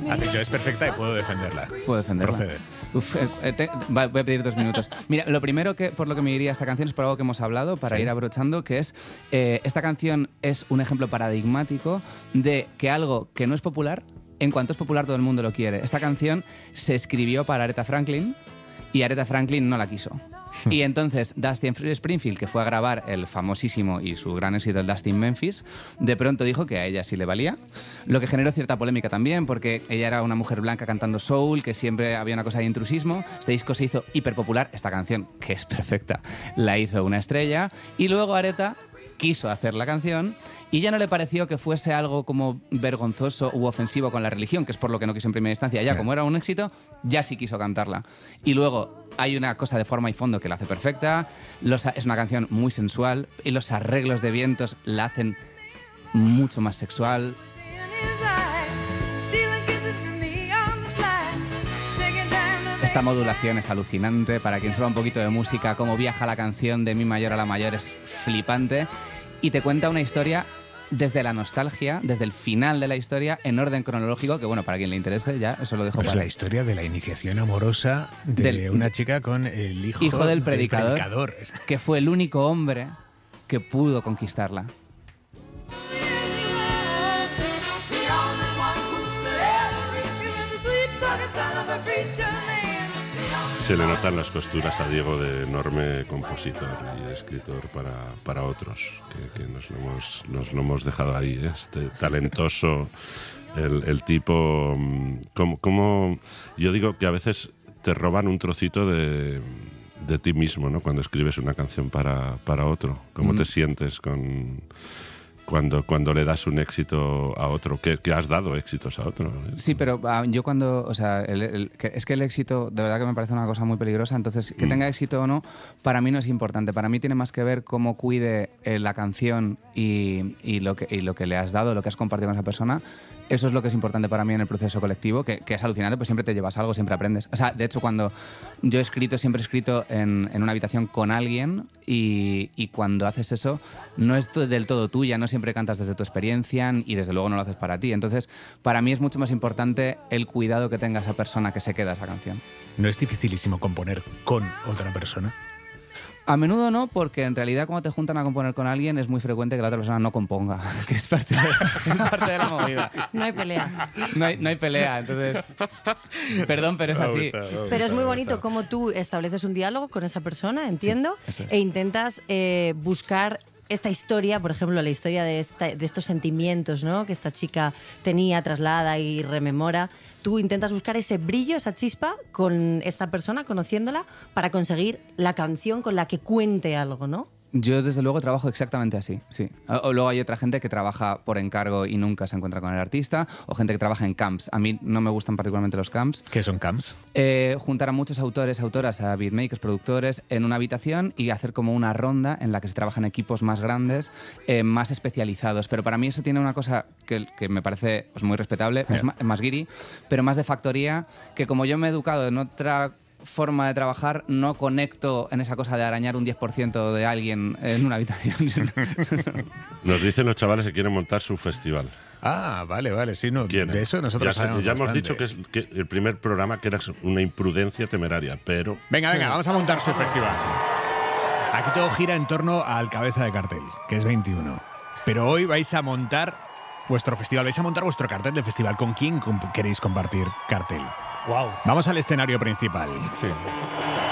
Has dicho, es perfecta y puedo defenderla. Puedo defenderla. Procede. Voy a pedir 2 minutos. Mira, lo primero que por lo que me diría esta canción es por algo que hemos hablado, para ir abrochando, que es esta canción es un ejemplo paradigmático de que algo que no es popular, en cuanto es popular todo el mundo lo quiere. Esta canción se escribió para Aretha Franklin y Aretha Franklin no la quiso. Y entonces Dusty Springfield, que fue a grabar el famosísimo y su gran éxito, el Dusty in Memphis, de pronto dijo que a ella sí le valía, lo que generó cierta polémica también, porque ella era una mujer blanca cantando soul, que siempre había una cosa de intrusismo. Este disco se hizo hiperpopular, esta canción, que es perfecta, la hizo una estrella, y luego Aretha quiso hacer la canción y ya no le pareció que fuese algo como vergonzoso u ofensivo con la religión, que es por lo que no quiso en primera instancia. Ya, como era un éxito, ya sí quiso cantarla. Y luego hay una cosa de forma y fondo que la hace perfecta, es una canción muy sensual y los arreglos de vientos la hacen mucho más sexual. Esta modulación es alucinante. Para quien sepa un poquito de música, cómo viaja la canción de mi mayor a la mayor es flipante. Y te cuenta una historia desde la nostalgia, desde el final de la historia, en orden cronológico, que bueno, para quien le interese, ya eso lo dejo para... Es la historia de la iniciación amorosa de una chica con el hijo del predicador, que fue el único hombre que pudo conquistarla. Se le notan las costuras a Diego de enorme compositor y escritor para otros, que nos lo hemos dejado ahí, ¿eh? Este talentoso, el tipo... como yo digo que a veces te roban un trocito de ti mismo, ¿no? Cuando escribes una canción para otro. ¿Cómo te sientes cuando le das un éxito a otro, que has dado éxitos a otro? Sí, pero yo cuando... O sea, es que el éxito de verdad que me parece una cosa muy peligrosa, entonces que tenga éxito o no, para mí no es importante. Para mí tiene más que ver cómo cuide la canción y lo que le has dado, lo que has compartido con esa persona. Eso es lo que es importante para mí en el proceso colectivo, que es alucinante, pues siempre te llevas algo, siempre aprendes. O sea, de hecho, cuando yo siempre he escrito en una habitación con alguien y cuando haces eso, no es del todo tuya, no siempre cantas desde tu experiencia y desde luego no lo haces para ti. Entonces, para mí es mucho más importante el cuidado que tenga esa persona que se queda esa canción. ¿No es dificilísimo componer con otra persona? A menudo no, porque en realidad cuando te juntan a componer con alguien es muy frecuente que la otra persona no componga, que es parte de la movida. No hay pelea. No hay pelea, entonces... Perdón, pero es así. Pero es muy bonito cómo tú estableces un diálogo con esa persona, entiendo, sí, e intentas buscar esta historia, por ejemplo, la historia de estos sentimientos, ¿no?, que esta chica tenía, traslada y rememora. Tú intentas buscar ese brillo, esa chispa con esta persona, conociéndola, para conseguir la canción con la que cuente algo, ¿no? Yo, desde luego, trabajo exactamente así, sí. O luego hay otra gente que trabaja por encargo y nunca se encuentra con el artista, o gente que trabaja en camps. A mí no me gustan particularmente los camps. ¿Qué son camps? Juntar a muchos autores, autoras, a beatmakers, productores, en una habitación y hacer como una ronda en la que se trabajan equipos más grandes, más especializados. Pero para mí eso tiene una cosa que me parece pues, muy respetable, es más guiri, pero más de factoría, que como yo me he educado en otra forma de trabajar, no conecto en esa cosa de arañar un 10% de alguien en una habitación. Nos dicen los chavales que quieren montar su festival. Ah, vale, sí, no. ¿Quieren? De eso nosotros sabemos ya hemos bastante. dicho que el primer programa que era una imprudencia temeraria, pero... Venga, vamos a montar su festival. Aquí todo gira en torno al cabeza de cartel, que es 21. Pero hoy vais a montar vuestro festival, vais a montar vuestro cartel de festival. ¿Con quién queréis compartir cartel? Wow. Vamos al escenario principal. Sí.